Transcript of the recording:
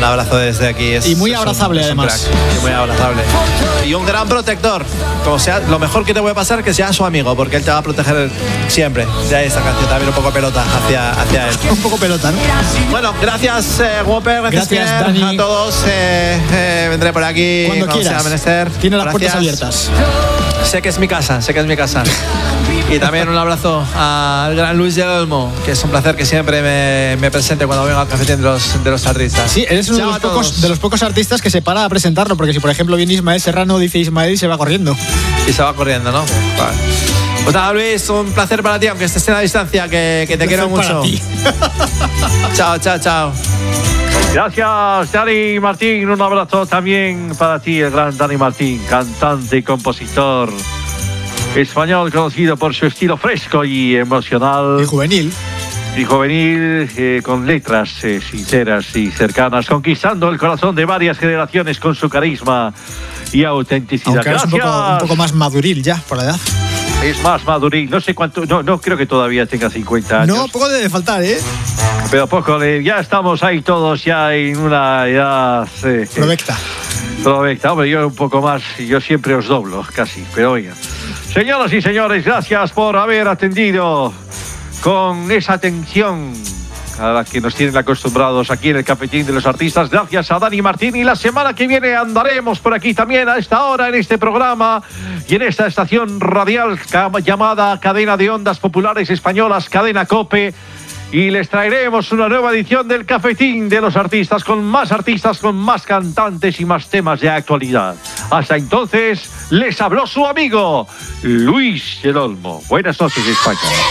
Un abrazo desde aquí. Y muy abrazable, además. Y muy abrazable. Y un gran protector. Como sea, lo mejor que te puede pasar es que sea su amigo, porque él te va a proteger siempre. De ahí esta canción también un poco pelota hacia él. Un poco pelota, ¿no? Bueno, gracias, Whopper. Gracias, Dani. A todos. Vendré por aquí cuando quieras. sea menester. Tiene las puertas abiertas. Sé que es mi casa. Y también un abrazo al gran Luis del Olmo, que es un placer que siempre me presente cuando vengo al cafetín de los artistas. Sí, eres uno de los pocos artistas que se para a presentarlo, porque si por ejemplo viene Ismael Serrano, dice Ismael y se va corriendo. Y se va corriendo, ¿no? Vale. Pues nada, Luis, un placer para ti, aunque estés en la distancia, que te quiero mucho. Chao. Gracias, Dani Martín. Un abrazo también para ti, el gran Dani Martín, cantante y compositor español conocido por su estilo fresco y emocional. Y juvenil, con letras sinceras y cercanas, conquistando el corazón de varias generaciones con su carisma y autenticidad. Aunque es un poco más maduril ya, por la edad. Es más maduril, no sé cuánto, no creo que todavía tenga 50 años. No, poco debe faltar, ¿eh? Pero poco, ya estamos ahí todos ya en una edad... Provecta, hombre, yo un poco más, yo siempre os doblo, casi, pero oigan. Señoras y señores, gracias por haber atendido con esa atención a la que nos tienen acostumbrados aquí en el Cafetín de los Artistas. Gracias a Dani Martín, y la semana que viene andaremos por aquí también a esta hora en este programa y en esta estación radial llamada Cadena de Ondas Populares Españolas, Cadena COPE, y les traeremos una nueva edición del Cafetín de los Artistas con más cantantes y más temas de actualidad. Hasta entonces, les habló su amigo Luis del Olmo. Buenas noches, España.